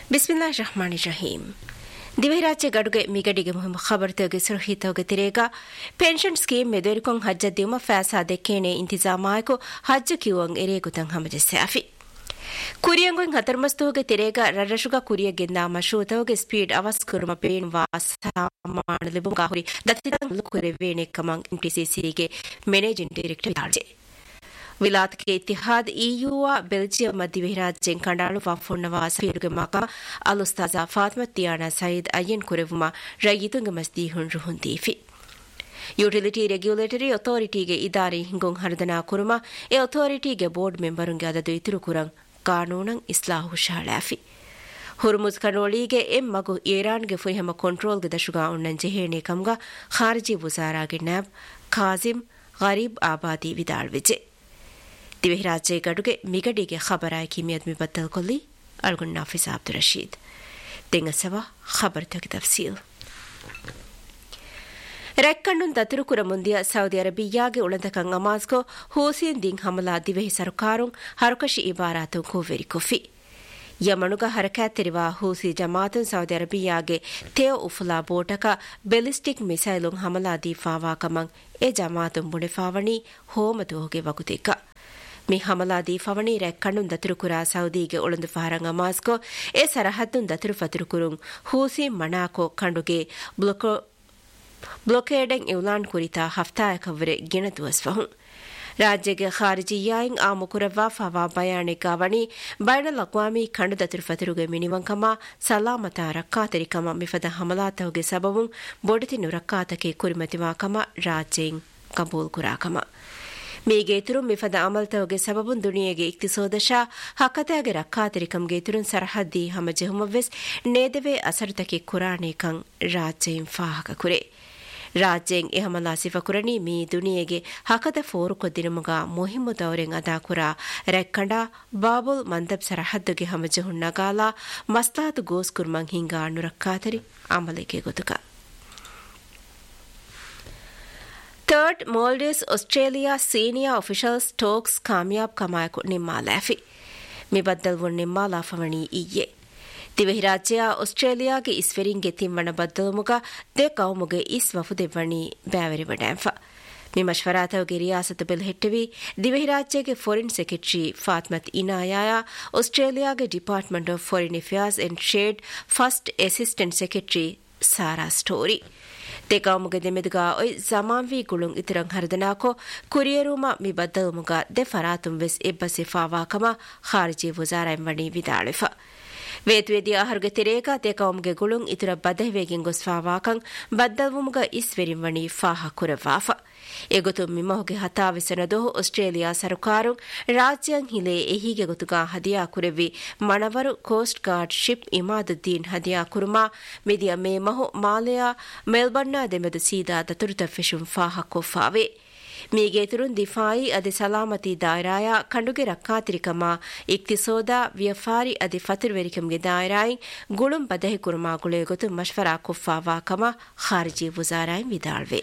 ಬಿಸ್ಮಿಲ್ಲಾಹಿರ್ ರಹಮಾನಿರ್ Rahim. ದಿವಹಿರಾಜ್ಯ ಗಡುಗೆ ಮಿಗಡಿಗೆ ಮುಹಿಮ ಖಬರ್ತಗೆ ಸುರಹಿತೋಗೆ ತಿರೇಗ pension scheme ಮೆದರಿಕೊಂ ಹಜ್ಜ ದಿಮ ಫಾಸಾ ದೆಕ್ಕೇನೆ ಇಂತಿಜಾಮಾಯಕು ಹಜ್ಜ ಕಿವಂ ಎರೇಗುತಂ ಹಮಜಸ್ಸಾಫಿ. ಕುರಿಯಂಗೊಂ ಹತರ್ಮಸ್ತೋಗೆ ತಿರೇಗ ರರಶುಗ ಕುರಿಯಗೆಂದ ಮಶೂತೋಗೆ speed ಅವಸ್ಕುರುಮ pain ವಾಸಾಮಾಣಲಿಬು ಗಾಹುರಿ ದತ್ತಿತಂ ಲುಕುರೆ ವೇಣೆಕ್ಕಮಂ ಎಂಟಿಸಿಸಿಗೆ managing director ಯಾಳ್ಜೆ. ವಿಲಾತ್ K ಇತ್ತಿಹಾದ್ ಇಯುವ Belgium ದಿವಹಿರಾಜ್ಯೆಂ ಕಂಡಾಳು ವಾಫುಣ್ಣವ ಸಫೀರುಗೆ ಮಾಕ ಅಲುಸ್ತಾಜಾ Fatma ತಿಯಾನಾ Saeed ಅಯ್ಯನ್ ಕುರೆವುಮ ರೈಯಿತುಂಗೆ ಮಸ್ದೀಹುನ್ ರುಹುಂದೀಫಿ. Utility regulatory ಅಥಾರಿಟಿಗೆ ಇದಾರಿ ಹಿಂಗೊಂ ಹರದನಾ ಕುರುಮ A ಅಥಾರಿಟಿಗೆ board ಮೆಂಬರುಂಗೆ ಅದದು ಇತಿರು ಕುರಂ ಕಾನೂನಂ ಇಸ್ಲಾಹು ಶಾಲಾಫಿ. ಹುರ್ಮುಜ್ ಕನೋಳಿಗೆ M ಮಗು ಇರಾನ್ಗೆ ಫುಹಿಮ ಕಂಟ್ರೋಲ್ಗೆ ದಶುಗಾ ಉಣ್ಣನ್ ಜೆಹೇಣೆ ಕಮ್ಗ ಖಾರ್ಜಿ ವುಜಾರಾಗೆ nab ಖಾಜಿಮ್ Garib ಆಬಾದಿ ವಿದಾಳ್ವಿಜೆ. ದಿವಹಿರಾಜ್ಯ ಗಡುಗೆ ಮಿಗಡಿಗೆ ಖಬರಾಯ ಕಿಮಿಯದ್ ಮಿಬದ್ದಲ್ ಕೊಲ್ಲಿ ಅಲ್ಗುನ್ ನಾಫಿಸ್ ಅಬ್ದುಲ್ ರಶೀದ್ ತೆಂಗಸವ ಖಬರ್ ತಗೆ ತಫ್ಸೀಲ್. ರೆಕ್ಕಣ್ಣುನ್ ದತುರುಕುರ ಮುಂದಿಯ Saudi ಅರಬಿಯಾಗೆ ಉಳಂದಕಂ ಅಮಾಸ್ಕೋ ಹೂಸೇನ್ ದಿಂಗ್ ಹಮಲಾ ದಿವಹಿ ಸರ್ಕಾರುಂ ಹರಕಶಿ ಇಬಾರಾತು ಕೋವೆರಿ ಕೊಫಿ. ಯಮನುಗ ಹರಕಾತಿರುವ ಹೂಸಿ ಜಮಾತುನ್ Saudi ಅರಬಿಯಾಗೆ ತೇವ್ ಉಫುಲಾ ಬೋಟಕ ballistic ಮಿಸೈಲುಂ ಹಮಲಾ ದೀಫಾವಾ ಕಮಂ A ಜಮಾತುಂ ಬುಣೆಫಾವಣಿ ಹೋಮತೋಗೆ ವಗುತಿಕ. Me ಹಮಲಾದಿ ಫವಣಿ ರೆಕ್ಕಣ್ಣುನ್ ದತುರುಕುರ ಸೌದಿಗೆ ಉಳಂದು ಫಹರಂಗ Moscow A ಸರಹದ್ದುನ್ ದತುರು ಫತುರುಕುರುಂ ಹೂಸಿ ಮಣಾಕೋ ಕಂಡುಗೆ ಬ್ಲೊಕೇಡೆಂಗ್ ಇವ್ಲಾನ್ ಕುರಿತ ಹಫ್ತಾಯಕವರೆ ಗಿಣದುವಸ್ವಹುಂ. ರಾಜ್ಯಗೆ ಖಾರಿಜಿಯಾಯಿಂ ಆ ಮುಕುರವ್ವಾ ಫವಾ ಬಯಾಣಿಗಾವಣಿ ಬೈನಲ್ ಅಕ್ವಾಮಿ ಕಂಡು ದತುರು ಫತುರುಗೆ ಮಿನಿವಂಕಮ ಸಲಾಮತ ರಕ್ಕಾತರಿಕಮ ಮಿಫದ ಹಮಲಾತಹುಗೆ ಸಬವುಂ ಬೊಡತಿನು ರಕ್ಕಾತಕೆ ಕುರಿಮತಿವಾಕಮ ರಾಜ್ಯೆಂ ಕಬೂಲ್ ಕುರಾಕಮ. ಮೀಗೇತುರು ಮಿಫದ ಅಮಲ್ತವಗೆ ಸಬಬುನ್ ದುನಿಯೆಗೆ ಇಕ್ತಿಸೋದಶಾ ಹಕತಾಗೆ ರಕ್ಕಾತರಿಕಂಗೆ ತುರುನ್ ಸರಹದ್ದಿ ಹಮಜೆಹುಮವೆಸ್ ನೇದವೆ ಅಸರ್ತಕೆ ಕುರಾಣೇಕಂ ರಾಜ್ಯೆಂ ಫಾಹಕ ಕುರೆ. ರಾಜ್ಯೆಂ ಎಹಮಲಾ ಸಿಫಕುರಣಿ me ದುನಿಯೆಗೆ ಹಕದ ಫೋರುಕೊ ದಿನಮುಗ ಮುಹಿಮ್ಮು ದೌರೆಂ ಅದಾ ಕುರಾ ರೆಕ್ಕಂಡ Babul ಮಂದಬ್ ಸರಹದ್ದುಗೆ ಹಮಜೆಹುನ್ ನಗಾಲ ಮಸ್ಲಾತು goes ಕುರ್ಮಂ ಹಿಂಗಾ ಅಣ್ಣುರಕ್ಕಾತರಿ ಅಮಲಿಗೆ ಗೊತುಕ. Third Maldives Australia senior officials ಟೋಕ್ಸ್ ಕಾಮಯಾಬ್ ಕಮಾಯಕು ನಿಮ್ಮಾಲಾಫಿ ಮಿಬದ್ದಲ್ Un ನಿಮ್ಮಾಲಾಫವಣಿ ಇಯ್ಯೆ. ದಿವಹಿರಾಜ್ಯ ಆಸ್ಟ್ರೇಲಿಯಾಗೆ ಇಸ್ವೆರಿಂಗೆ ತಿಮ್ಮಣ ಬದ್ದಲುಮುಗ they ಕೌಮುಗೆ is ವಫುದೆವ್ವಣಿ ಬ್ಯಾವೆರಿ ವಡ್ಯಾಂಫ. Me ಮಶ್ವರಾತವಗೆ ರಿಯಾಸತ್ bill ಹೆಟ್ಟವಿ ದಿವಹಿರಾಜ್ಯಗೆ foreign secretary ಫಾತ್ಮತ್ ಇನಾಯಾಯ ಆಸ್ಟ್ರೇಲಿಯಾಗೆ department of foreign affairs and trade first assistant secretary Sara story. ತೆಗಾಮುಗ ದೆಮೆದುಗ ಒಯ್ ಜಮಾನ್ವಿ ಗುಳುಂ ಇತಿರಂ ಹರದನಾಕೋ ಕುರಿಯರುಮ ಮಿ ಬದ್ದಲುಮುಗ ದೆ ಫರಾತುಂ ವೆಸ್ ಎಬ್ಬಸಿ ಫಾವಾಕಮ ಖಾರಿಜಿ ವುಜಾರಾಯಂ ವಣಿ ವಿದಾಳಿಫ. ವೇತ್ವೇದಿ ಆಹರುಗೆ ತೆರೇಗ ತೆಗಾಮುಗೆ ಗುಳುಂ ಇತರ ಬದಹವೆಗಿಂ ಗೊಸ್ ಫಾವಾಕಂ ಬದ್ದಲುಮುಗ ಇಸ್ವೆರಿಂ ವಣಿ ಫಾಹ ಕುರವಾಫ. ಎಗೊತು ಮಿಮಹುಗೆ ಹತಾವಿಸನದೋಹು Australia ಸರಕಾರುಂ ರಾಜ್ಯಂ ಹಿಲೆ ಎಹೀಗೆ ಗೊತುಗಾ ಹದಿಯಾ ಕುರೆವಿ ಮಣವರು coast guard ship Imaduddin ಹದಿಯಾ ಕುರುಮಾ ಮಿದಿಯ ಮೇಮಹು ಮಾಲೆಯಾ ಮೆಲ್ಬರ್ನಾ ದೆಮೆದು ಸೀದಾ ದತುರುತ ಫಿಶುಂ ಫಾಹ ಕೊಫಾವೆ. ಮೀಗೇತುರುನ್ ದಿಫಾಯಿ ಅದಿ ಸಲಾಮತಿ ದಾಯರಾಯ ಕಂಡುಗೆ ರಕ್ಕಾತಿರಿಕಮ ಇಕ್ತಿಸೋದಾ ವ್ಯಫಾರಿ ಅದಿ ಫತುರ್ವೆರಿಕಂಗೆ ದಾಯರಾಯಿ ಗುಳುಂ ಬದಹೆ ಕುರುಮಾ ಗುಳೆ ಗೊತು ಮಶ್ವರಾ ಕೊಫಾವಾ ಕಮ ಖಾರಿಜಿ ವುಜಾರಾಯಿ ವಿದಾಳ್ವೆ.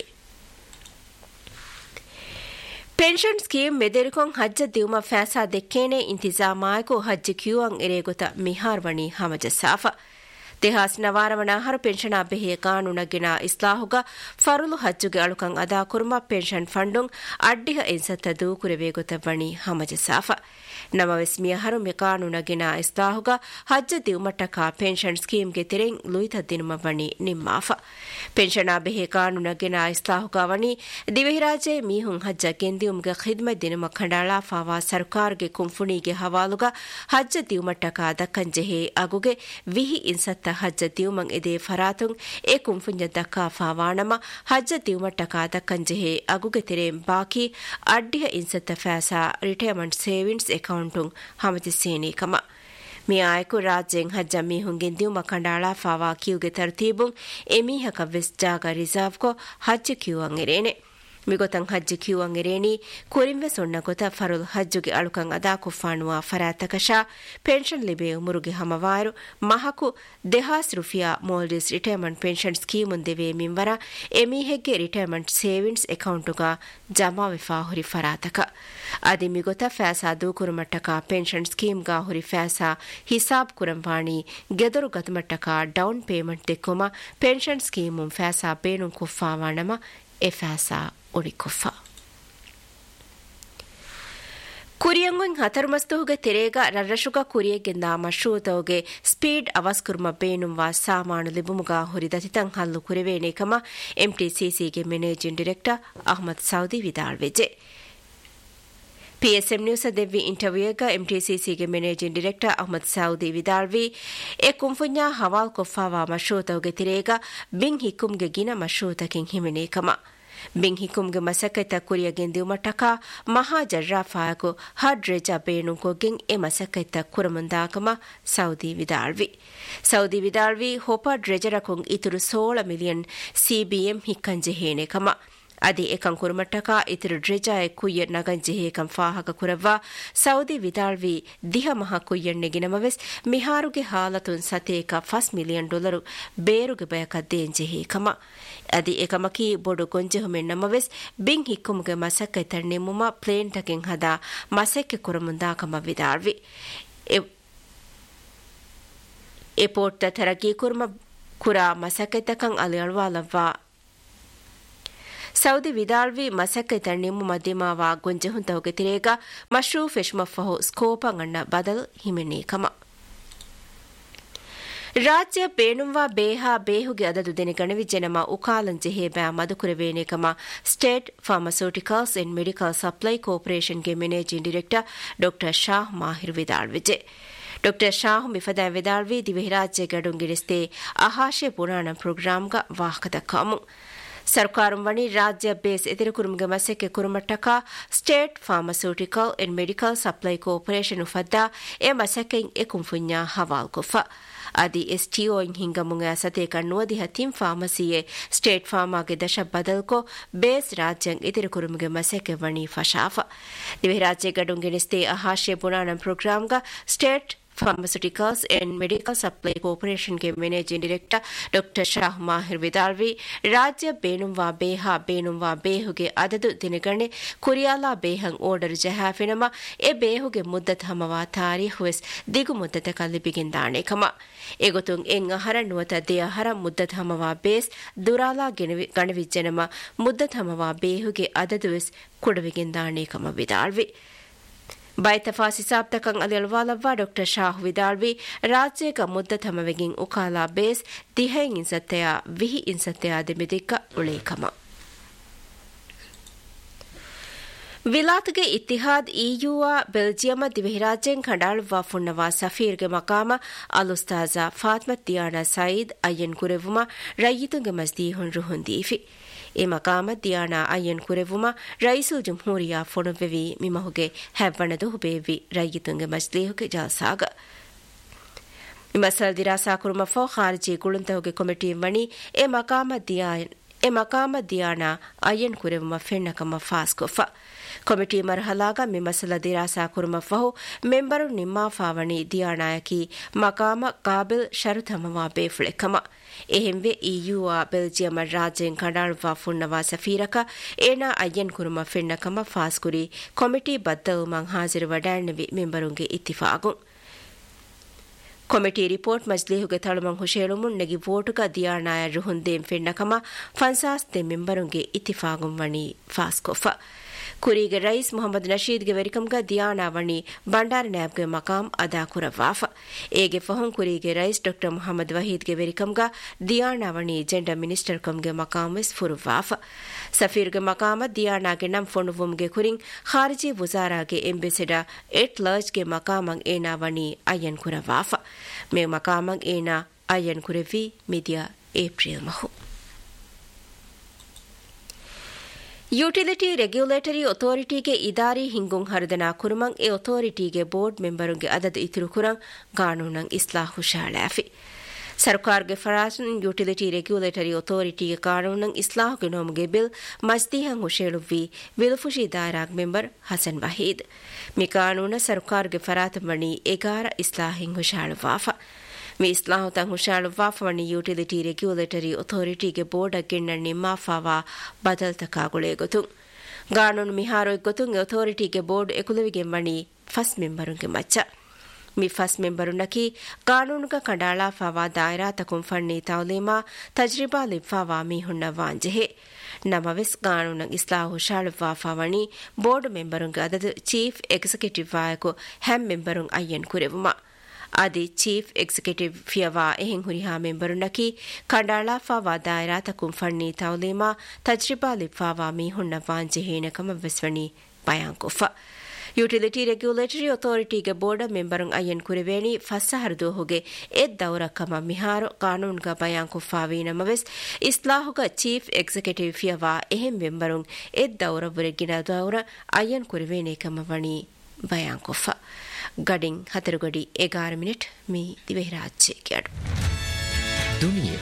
Pension scheme ಮೆದೆರಿಕೊಂ ಹಜ್ಜ ದಿವಮ ಫಾಸಾ ದೆಕ್ಕೇನೆ ಇಂತಿಜಾಮಾಯಕು ಹಜ್ಜ ಕ್ಯೂಅಂ ಎರೇಗೊತ ಮಿಹಾರ್ವಣಿ ಹಮಜಸಾಫ. ತೆಹಾಸ್ ನವಾರವಣ ಹರು ಪೆನ್ಷನ್ ಬೆಹೆಯ ಕಾನೂನಗಿನ ಇಸ್ಲಾಹುಗ ಫರುಲು ಹಜ್ಜುಗೆ ಅಳುಕಂ ಅದಾ ಕುರುಮ ಪೆನ್ಷನ್ ಫಂಡುಂ ಅಡ್ಡಿಹ ಇನ್ಸತ್ತ ದೂಕುರೆವೇಗೊತ ವಣಿ ಹಮಜಸಾಫ. ನಮವೆಸ್ಮಿಯ ಹರು ಮೆ ಕಾನೂನಗಿನ ಇಸ್ಲಾಹುಗ ಹಜ್ಜ ದಿವಮಟ್ಟಕ pension ಸ್ಕೀಮ್ಗೆ ತೆರೆಂ ಲುಯಿತ ದಿನುಮ ವಣಿ ನಿಮ್ಮಾಫ. Pension ಬೆಹೆ ಕಾನೂನಗಿನ ಇಸ್ಲಾಹುಗ ವಣಿ ದಿವಹಿರಾಜೆ ಮೀಹುಂ ಹಜ್ಜ ಗೆಂದಿಯುಮ್ಗೆ ಖಿದ್ಮತ್ ದಿನುಮ ಖಂಡಾಳಾ fava ಸರ್ಕಾರ್ಗೆ ಕುಂಫುಣಿಗೆ ಹವಾಲುಗ ಹಜ್ಜ ದಿವಮಟ್ಟಕ ದಕ್ಕಂಜೆಹೆ ಅಗುಗೆ ವಿಹಿ ಇನ್ಸತ್ತ ಹಜ್ಜ ದಿವಮಂ ಎದೆ ಫರಾತುಂ A ಕುಂಫುಂಜ ದಕ್ಕಾ ಫಾವಾಣಮ ಹಜ್ಜ ದಿವಮಟ್ಟಕ ದಕ್ಕಂಜೆಹೆ ಅಗುಗೆ ತೆರೆಂ ಬಾಕಿ ಅಡ್ಡಿಹ ಇನ್ಸತ್ತ ಫಾಸಾ retirement savings ಅಕೌಂಟುಂ ಹಮತಿಸೇನಿ ಕಮ. ಮಿ ಆಯಕು ರಾಜ್ಯೆಂ ಹಜ್ಜ ಮೀಹುಂಗೆನ್ ದಿವಮ ಕಂಡಾಳಾ ಫಾವಾ ಕ್ಯೂಗೆ ತರ್ತೀಬುಂ ಎಮೀಹಕ ವೆಸ್ ಜಾಗ ರಿಸರ್ವ್ ಕೊ ಹಜ್ಜ ಕ್ಯೂಅಂ ಎರೇನೆ. ಮಿಗೊತಂ ಹಜ್ಜಿ ಕ್ಯೂವಂ ಎರೇನಿ ಕುರಿಂವೆ ಸೊನ್ನ ಗೊತ ಫರುಲ್ ಹಜ್ಜುಗೆ ಅಳುಕಂ ಅದಾ ಕುಫಾನುವ ಫರಾತಕಶ pension ಲಿಬೆ ಉಮುರುಗೆ ಹಮವಾರು ಮಹಕು ದೆಹಾಸ್ rufiyaa ಮೋಲ್ಡಿಸ್ retirement pension ಸ್ಕೀಮುನ್ ದೆವೆ ಮಿಂವರ ಎಮೀಹೆಗ್ಗೆ retirement savings ಅಕೌಂಟುಗ ಜಮಾ ವಿಫಾ ಹುರಿ ಫರಾತಕ ಅದಿ ಮಿಗೊತ ಫ್ಯಾಸಾ ದೂಕುರುಮಟ್ಟಕ ಪೆನ್ಷನ್ ಸ್ಕೀಮ್ಗಾ ಹುರಿ ಫ್ಯಾಸಾ ಹಿಸಾಬ್ ಕುರಂವಾಣಿ ಗೆದರು ಗತಮಟ್ಟಕ down payment ದೆಕ್ಕುಮ pension ಸ್ಕೀಮುಂ ಫ್ಯಾಸಾ ಬೇಣು ಕುಫಾವಾಣಮ A ಫ್ಯಾಸಾ ಒಡಿಕೊಫಾ ಕುರಿಯಂಗುಂ ಹತರುಮಸ್ತುಹುಗೆ ತೆರೇಗ ರರ್ರಶುಗ ಕುರಿಯಗೆಂದ ಮಶ್ರೂತವುಗೆ speed ಅವಸ್ಕುರ್ಮ ಬೇನುಂವಾ ಸಾಮಾನು ಲಿಬುಮುಗ ಹುರಿದತಿತಂ ಹಲ್ಲು ಕುರಿವೇನೇಕಮ ಎಂಟಿಸಿಸಿಗೆ managing director Ahmed Saudi ವಿದಾಳ್ವೆಜೆ PSM News ದೆವ್ವಿ ಇಂಟರ್ವ್ಯೂಗ ಎಂಟಿಸಿಸಿಗೆ managing director Ahmed Saudi ವಿದಾಳ್ವಿ A ಕುಂಫುನ್ಯಾ ಹವಾಲ್ ಕೊಫಾವಾ ಮಶ್ರೂತವುಗೆ ತೆರೇಗ being ಹಿಕ್ಕುಂಗೆ ಗಿನ ಮಶ್ರೂತಕಿಂ ಹಿಮಿನೇಕಮ being ಹಿಕ್ಕುಂಗೆ ಮಸಕೈತ ಕುರಿಯಗೆಂದಿವು ಮಟ್ಟಕ ಮಹಾ ಜರ್ರಾಫಾಯಕು ಹಡ್ ರೆಜಾ ಬೇಣುಕೊಗೆಂ ಎ ಮಸಕೈತ ಕುರಮುಂದಾಕಮ ಸೌದಿ ವಿದಾಳ್ವಿ ಹೊಪಡ್ ರೆಜರಕೊಂ ಇತುರು 16 ಮಿಲಿಯನ್ CBM ಹಿಕ್ಕಂಜೆ ಹೇನೇಕಮ ಅದಿ ಏಕಂ ಕುರುಮಟ್ಟಕ ಇತರು ಡ್ರೆಜಾಯ ಕುಯ್ಯ ನಗಂಜೆ ಹೇಕಂ ಫಾಹಕ ಕುರವ್ವ ಸೌದಿ ವಿದಾಳ್ವಿ ದಿಹ ಮಹ ಕುಯ್ಯಣ್ಣೆಗೆ ನಮವೆಸ್ ಮಿಹಾರುಗೆ ಹಾಲತುನ್ ಸತೇಕ $1 ಮಿಲಿಯನ್ ಬೇರುಗೆ ಬಯಕದ್ದೇಂಜೆ ಹೇಕಮ ಅದಿ ಏಕಮಕಿ ಬೊಡು ಗೊಂಜೆಹುಮೆನ್ ನಮವೆಸ್ ಬಿಂಗ್ ಹಿಕ್ಕುಮುಗೆ ಮಸಕ್ಕೈ ತಣ್ಣೆಮುಮ ಪ್ಲೇನ್ ಟಕೆಂ ಹದ ಮಸಕ್ಕೆ ಕುರಮುಂದಾಕಮ ವಿದಾಳ್ವಿ ಎಪೋರ್ಟ್ ತರಕಿ ಕುರ್ಮ ಕುರಾ ಮಸಕ್ಕೈತಕಂ ಅಲಿಯಳ್ವಾಲವ್ವ ಸೌದಿ ವಿದಾಳ್ವಿ ಮಸಕ್ಕೈ ತಣ್ಣಿಮು ಮಧ್ಯಮವಾ ಗೊಂಜೆಹುಂತಹುಗೆ ತಿರೇಗ ಮಶ್ರೂ ಫೆಶ್ಮಫಹು ಸ್ಕೋಪಂ ಅಣ್ಣ ಬದಲ್ ಹಿಮೆನೇಕಮ ರಾಜ್ಯ ಬೇಣುಂವಾ ಬೇಹಾ ಬೇಹುಗೆ ಅದದು ದೆನೆ ಗಣವಿಜ್ಜೆನಮ ಉಕಾಲಂಜೆ ಹೇಬ್ಯಾ ಮದುಕುರವೇನೇಕಮ state pharmaceuticals and medical supply ಕಾರ್ಪೊರೇಷನ್ಗೆ managing director ಡಾ ಶಾಹ್ ಮಾಹಿರ್ ವಿದಾಳ್ವಿಜೆ ಡಾ ಶಾಹ್ ಮಿಫದಾ ವಿದಾಳ್ವಿ ದಿವೆಹಿರಾಜ್ಯ ಗಡುಂಗಿರಿಸ್ತೆ ಅಹಾಶೆ ಪುರಾಣ ಪ್ರೋಗ್ರಾಂಗ ವಾಹಕದ ಕಾಮು ಸರ್ಕಾರಂ ವಣಿ ರಾಜ್ಯ base ಎದಿರುಕುರುಮ್ಗೆ ಮಸಕ್ಕೆ ಕುರುಮಟ್ಟಕ state pharmaceutical and medical supply corporation ಉಫದ್ದಾ A ಮಸಕ್ಕೆಂ A ಕುಂಫುನ್ಯಾ ಹವಾಲ್ ಕುಫ ಅದಿ ಎಸ್ಟಿಒ ಹಿಂಗಮುಂಗ ಸತೇಕ ನುವದಿಹ ತಿಂ ಫಾರ್ಮಸಿಯೆ ಸ್ಟೇಟ್ ಫಾರ್ಮಾಗೆ ದಶ ಬದಲ್ಕೊ base ರಾಜ್ಯಂ ಎದಿರುಕುರುಮ್ಗೆ ಮಸಕ್ಕೆ ವಣಿ ಫಶಾಫ ದಿವೆರಾಜ್ಯ ಗಡುಂಗಿನಿಸ್ತೆ ಅಹಾಶೆ Puranam ಪ್ರೋಗ್ರಾಂಗ state pharmaceuticals and medical supply ಕಾರ್ಪೊರೇಷನ್ಗೆ managing director ಡಾ ಶಾಹ್ ಮಾಹಿರ್ ವಿದಾಳ್ವಿ ರಾಜ್ಯ ಬೇಣುಂವಾ ಬೇಹುಗೆ ಅದದು ದಿನಗಣೆ ಕುರಿಯಾಲಾ ಬೇಹಂ ಓರ್ಡರ್ ಜಹಾಫಿನಮ ಎ ಬೇಹುಗೆ ಮುದ್ದತ್ ಹಮವಾ ತಾರೀಖ್ ದಿಗು ಮುದ್ದತ ಕಲ್ಲಿಬಿಗಿಂದಾಣೆ ಕಮ ಎಗೊತುಂ ಎಂ ಅಹರ ನುವತ ದೆ ಅಹರ ಮುದ್ದತ್ ಹಮವಾ ಬೇಸ್ ದುರಾಲಾ ಗಣವಿಜ್ಜನಮ ಮುದ್ದತ್ ಹಮವಾ ಬೇಹುಗೆ ಅದದು ಕುಡವಿಗಿಂದಾಣೆ ಕಮ ವಿದಾಳ್ವಿ ಬೈತಫಾಸಿ ಸಾಪ್ತಕಂ ಅಲಿಯಲ್ವಾಲವ್ವ ಡಾ Shah ವಿದಾಳ್ವಿ ರಾಜ್ಯಕ ಮುದ್ದತ್ ಹಮವೆಗಿಂ ಉಕಾಲಾ base ದಿಹೆಂ ಇನ್ಸತ್ತೆಯ ವಿಹಿ ಇನ್ಸತ್ತೆಯ ದೆಮಿದಿಕ್ಕ ಉಳೇಕಮ ವಿಲಾತ್ಗೆ ಇತ್ತಿಹಾದ್ ಇಯುವ ಬೆಲ್ಜಿಯಮ ದಿವೆಹಿರಾಜ್ಯಂ ಖಂಡಾಳುವ ಫುನ್ನವಾ ಸಫೀರ್ಗೆ ಮಕಾಮ ಅಲುಸ್ತಾಜಾ ಫಾತ್ಮತ್ ದಿಯಾನ Saeed ಅಯ್ಯನ್ ಕುರೆವುಮ ರಯ್ಯಿತುಂಗೆ ಮಸ್ದೀಹುನ್ ರುಹುಂದೀಫಿ A ಮಕಾಮ ದಿಯಾನ ಅಯ್ಯನ್ ಕುರೆವುಮ ರೈಸುಲ್ ಜುಮ್ಹೂರಿಯಾ ಫೊಣವೆವಿ ಮಿಮಹುಗೆ ಹೆವ್ವಣದು ಹುಬೇವಿ ರಯ್ಯಿತುಂಗೆ ಮಸ್ಲೀಹುಗೆ ಜಲ್ಸಾಗ ಮಿಮಸಲ್ ದಿರಾಸಾ ಕುರುಮಫೋ ಖಾರಿಜಿ ಗುಳುಂತಹುಗೆ committee ವಣಿ A ಮಕಾಮ ದಿಯಾನ ಅಯ್ಯನ್ ಕುರೆವುಮ ಫೆನ್ನಕಮ ಫಾಸ್ಕೊಫ committee ಮರಹಲಾಗ ಮಿಮಸಲ ದಿರಾಸಾ ಕುರುಮಫಹು member ನಿಮ್ಮಾ ಫಾವಣಿ ದಿಯಾನಾಯಕಿ ಮಕಾಮ KABIL ಶರುತಮವಾ ಬೇಫುಳೆಕಮ ಎಹೆಂವೆ ಇಯುವಾ ಬೆಲ್ಜಿಯಮ ರಾಜ್ಯಂ ಕಡಾಳ್ವಾ ಫುನ್ನವಾ ಸಫೀರಕ ಏನಾ ಅಯ್ಯನ್ ಕುರುಮ ಫೆನ್ನಕಮ ಫಾಸ್ಕುರಿ ಕಮಿಟಿ ಬದ್ದವುಮಂ ಹಾಜಿರು ವಡಾಣ್ಣವಿ ಮೆಂಬರುಂಗೆ ಇತ್ತಿಫಾಗು ಕಮಿಟಿ ರಿಪೋರ್ಟ್ ಮಜ್ಲಿಹುಗೆ ತಳುಮಂ ಹುಶೇಳುಮುನ್ ನೆಗಿ ವೋಟುಗ ದಿಯಾನಾಯ ರುಹುಂದೇಂ ಫೆನ್ನಕಮ ಫನ್ಸಾಸ್ತೆ ಮೆಂಬರುಂಗೆ ಇತ್ತಿಫಾಗುಂ ವಣಿ ಫಾಸ್ಕೊಫ ಕುರಿಗೆ ರೈಸ್ ಮೊಹಮ್ಮದ್ ನಶೀದ್ಗೆ ವೆರಿಕಂಗ ದಿಯಾನಾವಣಿ ಬಂಡಾರ ನ್ಯಾಬ್ಗೆ ಮಕಾಂ ಅದಾ ಕುರವಾಫ ಏಗೆ ಫಹುಂ ಕುರಿಗೆ ರೈಸ್ ಡಾ ಮೊಹಮ್ಮದ್ ವಹೀದ್ಗೆ ವೆರಿಕಂಗ ದಿಯಾನಾವಣಿ ಜೆಂಡರ್ ಮಿನಿಸ್ಟರ್ ಕಂಗೆ ಮಕಾಂ ವೆಸ್ ಫುರುವಾಫ ಸಫೀರ್ಗೆ ಮಕಾಮ ದಿಯಾನಾಗೆ ನಂ ಫೊಣುವುಂಗೆ ಕುರಿಂ ಖಾರಿಜಿ ವುಜಾರಾಗೆ ಎಂಬೆಸಿಡರ್ ಎಟ್ ಲರ್ಜ್ಗೆ ಮಕಾಮಂ ಏನಾವಣಿ ಅಯ್ಯನ್ ಕುರವಾಫ ಮೇ ಮಕಾಮಂ ಏನಾ ಅಯ್ಯನ್ ಕುರೆವಿ ಮಿದಿಯಾ April ಮಹು utility regulatory ಅಥಾರಿಟಿಗೆ ಇದಾರಿ ಹಿಂಗುಂ ಹರದನಾ ಕುರುಮಂ A ಅಥಾರಿಟಿಗೆ board ಮೆಂಬರುಂಗೆ ಅದದು ಇತಿರು ಕುರಂ ಕಾನೂನಂ ಇಸ್ಲಾಹು ಶಾಳಾಫಿ ಸರ್ಕಾರ್ಗೆ ಫರಾಸನ್ utility regulatory ಅಥಾರಿಟಿಗೆ ಕಾನೂನಂ ಇಸ್ಲಾಹುಗೆ ನೋಮುಗೆ bill ಮಜ್ದಿಹಂ ಹುಷೇಳುವಿ ವಿಲುಫುಶಿ ದಾಯರಾಗ್ member Hasan Waheed ಮಿ ಕಾನೂನ ಸರ್ಕಾರ್ಗೆ ಫರಾತಮಣಿ ಎಗಾರ ಇಸ್ಲಾಹಿಂ ಹುಷಾಳುವಾಫ ಮಿ ಇಸ್ಲಾಹುತಂ ಹುಷಾಳುವಾಫವಣಿ ಯುಟಿಲಿಟಿ ರೆಗ್ಯುಲೇಟರಿ ಅಥಾರಿಟಿಗೆ ಬೋರ್ಡ್ ಗೆಣ್ಣಣ್ಣಿ ಮಾಫಾವಾ ಬದಲ್ತಕಾಗುಳೆ ಗೊತ್ತು ಕಾನೂನು ಮಿಹಾರೋ ಗೊತ್ತು ಅಥಾರಿಟಿಗೆ ಬೋರ್ಡ್ ಎಕುಲವಿಗೆ ಮಣಿ ಫಸ್ಟ್ ಮೆಂಬರುಗೆ ಮಚ್ಚ ಮಿ ಫಸ್ಟ್ ಮೆಂಬರುನಕಿ ಕಾನೂನುಗ ಕಂಡಾಳಾ ಫಾವಾ ದಾಯರಾತಕುಂ ಫಣ್ಣಿ ತೌಲೀಮಾ ತಜ್ರಿಬಾ ಲಿಫಾವಾ ಮೀಹುಣ್ಣ ವಾಂಜೆಹೆ ನಮವೆಸ್ ಕಾನೂನು ಇಸ್ಲಾಹು ಶಾಳುವಾ ಫಾವಣಿ ಬೋರ್ಡ್ ಮೆಂಬರುಂಗ ಅದದು ಚೀಫ್ ಎಕ್ಸಿಕ್ಯೂಟಿವ್ ವಾಯಕು ಹೆಮ್ ಮೆಂಬರುಂ ಅಯ್ಯನ್ ಕುರೆವುಮ ಆದಿ chief executive ಫಿಯವಾ ಎಹೆಂ ಹುರಿಹಾ ಮೆಂಬರುನಕಿ ಕಂಡಾಳಾ fava ದಾಯರಾತಕುಂ ಫಣ್ಣಿ ತೌಲೀಮಾ ತಜ್ರಿಬಾ ಲಿಫಾವಾ ಮೀಹುಣ್ಣ ವಾಂಜೆಹೇನ ಕಮವೆಸ್ವಣಿ ಬಯಾಂಕೊಫ utility regulatory ಅಥಾರಿಟಿಗೆ board ಮೆಂಬರುಂ ಅಯ್ಯನ್ ಕುರಿವೇಣಿ ಫಸ್ಸಹರ್ದು ಹೋಗೆ ಎದ್ ದೌರ ಕಮ ಮಿಹಾರು ಕಾನೂನ್ಗ ಬಯಾಂಕೊಫಾವಿ ನಮವೆಸ್ ಇಸ್ಲಾಹುಗ ಚೀಫ್ ಎಕ್ಸಿಕ್ಯೂಟಿವ್ ಫಿಯವಾ ಎಹೆಂ ಮೆಂಬರುಂ ಎದ್ ದೌರ ಬುರೆಗಿನ ದೌರ ಅಯ್ಯನ್ ಕುರಿವೇಣಿ ಕಮವಣಿ ಬಯಾಂಕೊಫ ಗಡಿಂಗ್ 4 ಗಡಿ 11 minute me ದಿವೆಹರಾಜ್ಯ CAD Duniya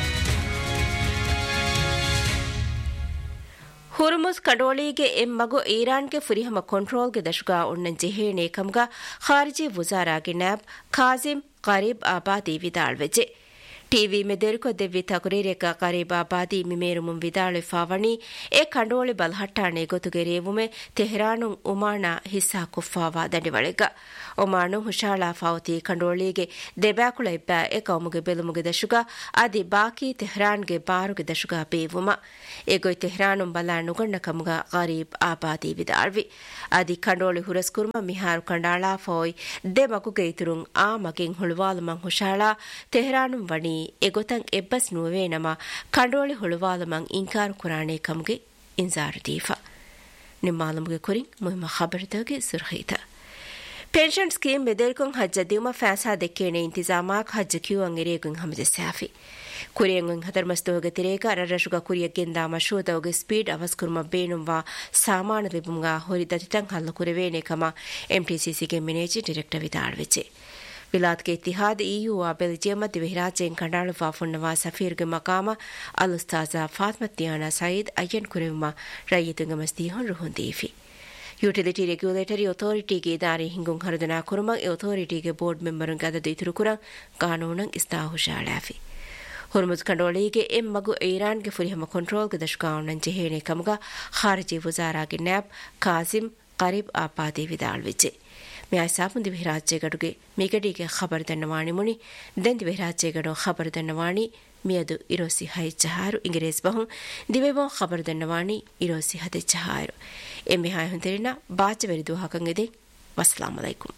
ಹುರ್ಮುಜ್ ಕಡೋಳಿಗೆ ಎಮ್ಮಗು ಇರಾನ್ಗೆ ಫುರಿಹಮ ಕಂಟ್ರೋಲ್ಗೆ ದಶುಗಾ ಉಣ್ಣಂಜೆ ಹೇಣೆ ಕಮ್ಗ ಖಾರಿಜಿ ವುಜಾರಾಗೆ nab ಖಾಜಿಮ್ ಕರೀಬ್ ಆಬಾದಿ ವಿದಾಳ್ವೆಜೆ TV ಮೆದೆರುಕೊ ದೆವ್ವಿ ತಕುರೇರೆಕ ಕರೀಬ್ ಆಬಾದಿ ಮಿಮೇರುಮುಂ ವಿದಾಳೆ ಫಾವಣಿ A ಕಂಡೋಳಿ ಬಲ್ಹಟ್ಟಾಣೆ ಗೊತುಗೆ ರೇವುಮೆ ತೆಹರಾನು ಉಮಾಣ ಹಿಸ್ಸಾ ಕುಫಾವಾ ದಂಡಿವಳೆಗ ಒಮಾನು ಹುಷಾಳಾ ಫಾವತಿ ಕಂಡೋಳಿಗೆ ದೆಬ್ಯಾಕುಳ ಇಬ್ಬ A ಕೌಮುಗೆ ಬೆಲುಮುಗೆ ದಶುಗ ಅದಿ ಬಾಕಿ ತೆಹರಾನ್ಗೆ ಬಾರುಗೆ ದಶುಗ ಬೇವುಮ ಎಗೊಯ್ ತೆಹರಾನು ಬಲ ನುಗಣ್ಣ ಕಮುಗ ಕರೀಬ್ ಆಬಾದಿ ವಿದಾಳ್ವಿ ಅದಿ ಕಂಡೋಳಿ ಹುರಸ್ಕುರ್ಮ ಮಿಹಾರು ಕಂಡಾಳಾ ಫೋಯ್ ದೆಮಗುಗೆ ಇತುರುಂ ಆ ಮಗಿಂ ಹುಳುವಾಲುಮಂ ಹುಷಾಳಾ ತೆಹರಾನು ವಣಿ ಎಗೊತಂ ಎಬ್ಬಸ್ ನುವೆ ನಮ ಕಂಡೋಳಿ ಹುಳುವಾಲುಮಂ ಇಂಕಾರು ಕುರಾಣೆ ಕಮುಗೆ ಇಂಜಾರು ದೀಫಾ ನಿಮ್ಮಾಲುಮುಗೆ ಕುರಿಂ ಮುಹಿಮ ಖಬರ್ದಾಗೆ ಸುರ್ಖೀತ ಪೆನ್ಷನ್ ಸ್ಕೀಮ್ ಮೆದೆಲ್ಕೊಂ ಹಜ್ಜ ದಿಮ ಫಾಸಾ ದೆಕ್ಕೇನೆ ಇಂತಿಜಾಮಾಕ್ ಹಜ್ಜ ಕ್ಯೂಅಂ ಎರೇಗುಂ ಹಮಜ ಸಾಫಿ ಕುರಿಯಂಗುಂ ಹದರ್ಮಸ್ತೋಗ ತಿರೇಗ ರರಶುಗ ಕುರಿಯಗೆಂದ ಮಶೂದೋಗ ಸ್ಪೀಡ್ ಅವಸ್ಕುರ್ಮ ಬೇನುಂವಾ ಸಾಮಾನ ಲಿಬುಂಗಾ ಹೊರಿ ದತಿತಂ ಹಲ್ಲ ಕುರೆವೇನೆ ಕಮ ಎಂಟಿಸಿಸಿಗೆ ಮ್ಯಾನೇಜಿಂಗ್ ಡೈರೆಕ್ಟರ್ ವಿದಾಳ್ವೆಚೆ ವಿಲಾತ್ ಕೆ ಇತ್ತಿಹಾದ್ EU ವಾ ಬೆಲ್ಜಿಯಂ ದಿವೆಹರಾಜೆನ್ ಕಂಡಾಳು ಫಾಫುನ್ನವಾ ಸಫೀರ್ಗೆ ಮಕಾಮ ಅಲ್ ಉಸ್ತಾಜಾ ಫಾತ್ಮತಿಯಾನಾ ಸಯೀದ್ ಅಯ್ಯನ್ ಕುರೆವುಮ ರೈಯತುಂಗ ಮಸ್ತಿಹೊನ್ ರುಹುಂದೀಫಿ ಯುಟಿಲಿಟಿ ರೆಗ್ಯುಲೇಟರಿ ಅಥಾರಿಟಿಗೆ ಇದಾರೆ ಹಿಂಗುಂ ಹರದನಾ ಕುರುಮಂ ಅಥಾರಿಟಿಗೆ ಬೋರ್ಡ್ ಮೆಂಬರುಂ ಗದದು ಇತುರು ಕುರಂ ಕಾನೂನಂ ಇಸ್ತಾಹು ಶಾಲಾಫಿ ಹುರ್ಮುಜ್ ಕಂಡೋಳಿಗೆ ಎಮ್ಮಗು ಇರಾನ್ಗೆ ಫುರಿಹಮ ಕಂಟ್ರೋಲ್ಗೆ ದಶುಗಾವಣಂಜೆ ಹೇಣೆ ಕಮಗ ಖಾರಿಜಿ ವುಜಾರಾಗೆ ನ್ಯಾಬ್ ಖಾಜಿಮ್ ಕರೀಬ್ ಆಬಾದಿ ವಿದಾಳ್ವಿಜೆ ಮ್ಯಾಸಾಪುಂ ದಿವೆಹರಾಜ್ಯ ಗಡುಗೆ ಮಿಗಡಿಗೆ ಖಬರ್ ದನ್ನವಾಣಿ ಮುನಿ ದೆನ್ ದಿವೆಹರಾಜ್ಯ ಗಡು ಖಬರ್ ದನ್ನವಾಣಿ ಮಿಯದು ಇರೋಸಿ ಹೈ ಚಹಾರು ಇಂಗ್ರೇಸ್ ಬಹುಂ ದಿವೆವೋ ಖಬರ್ ದನ್ನವಾಣಿ ಇರೋಸಿ ಹದೆ ಚಹಾರು ಎಮ್ಮೆ ಹಾಯ್ ಹೊಂತೆರಿನ ಬಾಚವೆರಿದು ಹಾಕಂಗೆದೆ ವಸ್ಸಲಾಮು ಅಲೈಕುಂ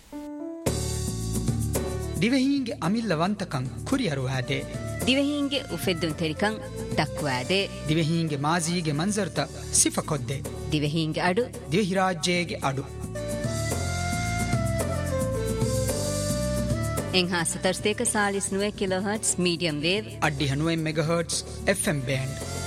ದಿವೆಹಿಂಗೆ ಅಮಿಲ್ಲವಂತಕಂ ಕುರಿಯರು ಹಾದೆ ದಿವೆಹಿಂಗೆ ಉಫೆದ್ದುಂ ತೆರಿಕಂ ದಕ್ವಾದೆ ದಿವೆಹಿಂಗೆ ಮಾಜಿಗೆ ಮಂಜರ್ತ ಸಿಫಕೊದ್ದೆ ದಿವೆಹಿಂಗೆ ಅಡು ದಿವೆಹಿರಾಜ್ಯಗೆ ಅಡು ಎಂಹಾ 79 ಕಿಲೋಹರ್ಟ್ಜ್ ಮೀಡಿಯಂ ವೇವ್ ಅಡ್ಡಿ 90 ಮೆಗಾಹರ್ಟ್ಜ್ FM ಬ್ಯಾಂಡ್